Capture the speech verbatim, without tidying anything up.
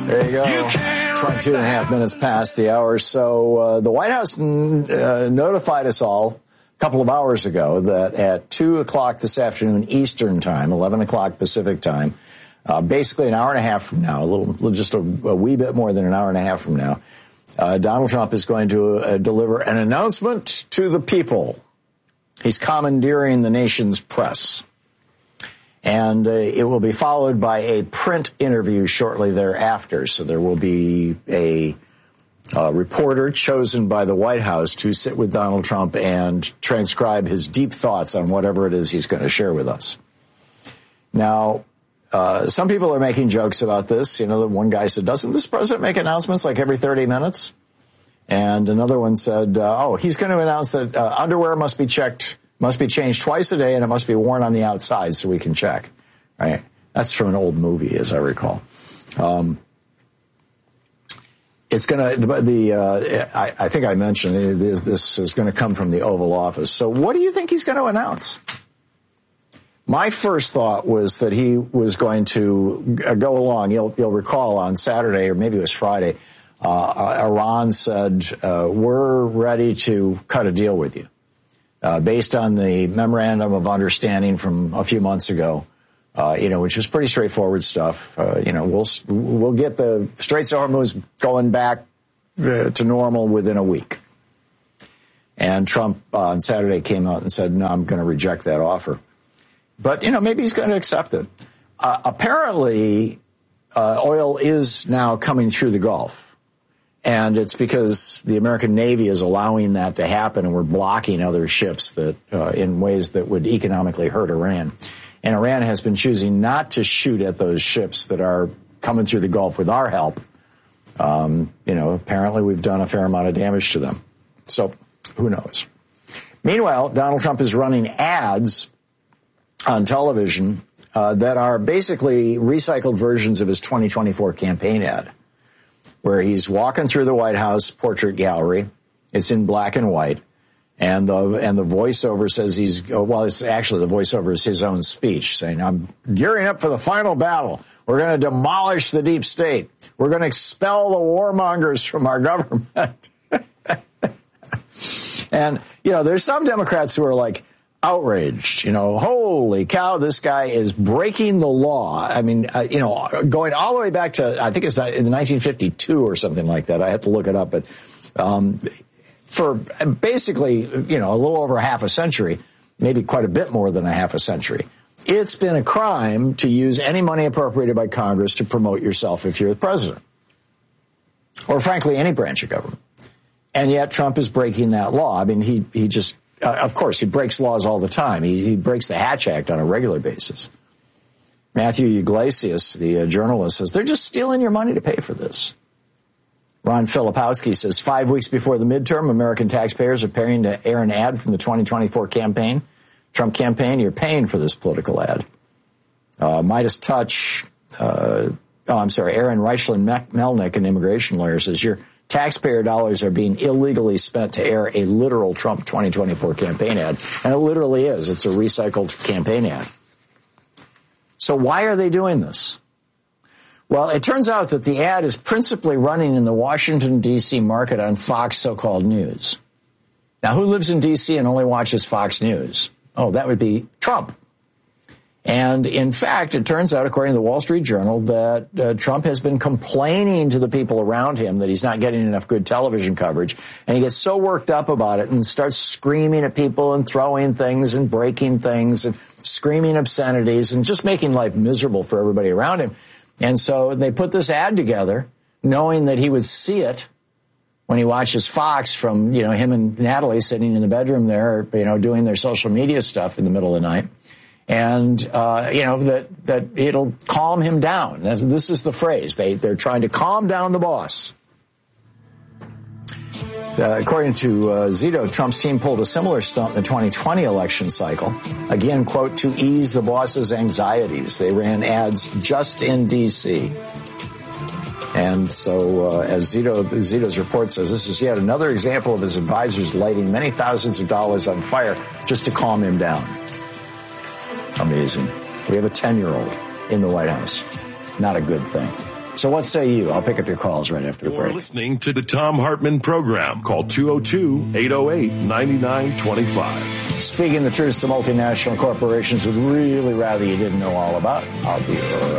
There you go. twenty-two and a half minutes past the hour. So uh, the White House n- uh, notified us all a couple of hours ago that at two o'clock this afternoon Eastern time, eleven o'clock Pacific time, uh, basically an hour and a half from now, a little, just a, a wee bit more than an hour and a half from now, uh, Donald Trump is going to uh, deliver an announcement to the people. He's commandeering the nation's press. And uh, it will be followed by a print interview shortly thereafter. So there will be a uh, reporter chosen by the White House to sit with Donald Trump and transcribe his deep thoughts on whatever it is he's going to share with us. Now, uh, some people are making jokes about this. You know, the one guy said, doesn't this president make announcements like every thirty minutes? And another one said, uh, oh, he's going to announce that uh, underwear must be checked Must be changed twice a day, and it must be worn on the outside so we can check, right? That's from an old movie, as I recall. Um, it's going to, the, the uh, I, I think I mentioned this, this is going to come from the Oval Office. So what do you think he's going to announce? My first thought was that he was going to go along. You'll, you'll recall on Saturday, or maybe it was Friday, uh, Iran said, uh, we're ready to cut a deal with you. Uh, based on the memorandum of understanding from a few months ago, uh, you know, which was pretty straightforward stuff. Uh, you know, we'll we'll get the Straits of Hormuz going back uh, to normal within a week. And Trump uh, on Saturday came out and said, no, I'm going to reject that offer. But, you know, maybe he's going to accept it. Uh, apparently, uh, oil is now coming through the Gulf. And it's because the American Navy is allowing that to happen, and we're blocking other ships that uh, in ways that would economically hurt Iran. And Iran has been choosing not to shoot at those ships that are coming through the Gulf with our help. Um, you know, apparently we've done a fair amount of damage to them. So who knows? Meanwhile, Donald Trump is running ads on television uh, that are basically recycled versions of his twenty twenty-four campaign ad, where he's walking through the White House portrait gallery. It's in black and white. And the, and the voiceover says he's, well, it's actually the voiceover is his own speech saying, I'm gearing up for the final battle. We're going to demolish the deep state. We're going to expel the warmongers from our government. And, you know, there's some Democrats who are like outraged, you know, holy cow, this guy is breaking the law. I mean, uh, you know, going all the way back to, I think it's in nineteen fifty-two or something like that. I have to look it up, but, um, for basically, you know, a little over half a century, maybe quite a bit more than a half a century, it's been a crime to use any money appropriated by Congress to promote yourself if you're the president, or frankly, any branch of government. And yet Trump is breaking that law. I mean, he, he just, uh, of course, he breaks laws all the time. He, he breaks the Hatch Act on a regular basis. Matthew Yglesias, the uh, journalist, says, they're just stealing your money to pay for this. Ron Filipowski says, five weeks before the midterm, American taxpayers are paying to air an ad from the twenty twenty-four campaign. Trump campaign, you're paying for this political ad. Uh, Midas Touch, uh, oh, I'm sorry, Aaron Reichlin-Melnick, an immigration lawyer, says, your taxpayer dollars are being illegally spent to air a literal Trump twenty twenty-four campaign ad. And it literally is. It's a recycled campaign ad. So why are they doing this? Well, it turns out that the ad is principally running in the Washington, D C market on Fox so-called news. Now, who lives in D C and only watches Fox News? Oh, that would be Trump. And in fact, it turns out, according to the Wall Street Journal, that uh, Trump has been complaining to the people around him that he's not getting enough good television coverage. And he gets so worked up about it and starts screaming at people and throwing things and breaking things and screaming obscenities and just making life miserable for everybody around him. And so they put this ad together, knowing that he would see it when he watches Fox from, you know, him and Natalie sitting in the bedroom there, you know, doing their social media stuff in the middle of the night. And, uh, you know, that, that it'll calm him down. This is the phrase. They, they're trying to calm down the boss. Uh, according to uh, Zito, Trump's team pulled a similar stunt in the twenty twenty election cycle. Again, quote, to ease the boss's anxieties. They ran ads just in D C. And so, uh, as Zito, Zito's report says, this is yet another example of his advisors lighting many thousands of dollars on fire just to calm him down. Amazing. We have a ten-year-old in the White House. Not a good thing. So what say you? I'll pick up your calls right after the break. You're listening to the Thom Hartmann Program. Call two oh two, eight oh eight, nine nine two five. Speaking the truth, the multinational corporations would really rather you didn't know all about. I'll be right